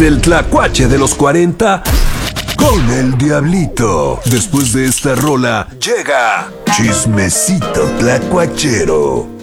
el tlacuache de los 40 con el Diablito. Después de esta rola llega Chismecito Tlacuachero.